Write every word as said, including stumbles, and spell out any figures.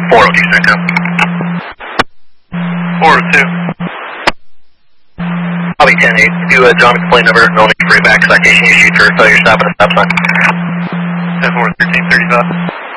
four oh two, Cinco. four oh two. Copy ten eight. If you uh, John plane number, no need for back citation issued for failure stop at a stop sign. ten four thirteen thirty-five.